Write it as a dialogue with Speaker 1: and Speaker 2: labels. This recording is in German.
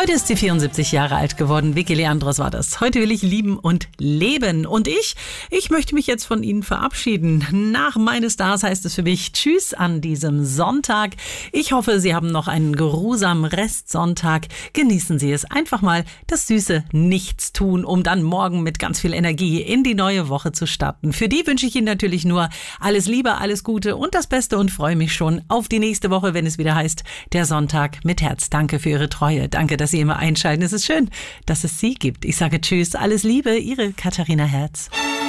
Speaker 1: Heute ist sie 74 Jahre alt geworden. Vicky Leandros war das. Heute will ich lieben und leben. Und ich möchte mich jetzt von Ihnen verabschieden. Nach meine Stars heißt es für mich Tschüss an diesem Sonntag. Ich hoffe, Sie haben noch einen geruhsamen Restsonntag. Genießen Sie es einfach mal, das süße Nichtstun, um dann morgen mit ganz viel Energie in die neue Woche zu starten. Für die wünsche ich Ihnen natürlich nur alles Liebe, alles Gute und das Beste und freue mich schon auf die nächste Woche, wenn es wieder heißt, der Sonntag mit Herz. Danke für Ihre Treue. Danke, dass Sie immer einschalten. Es ist schön, dass es Sie gibt. Ich sage Tschüss, alles Liebe, Ihre Katharina Herz.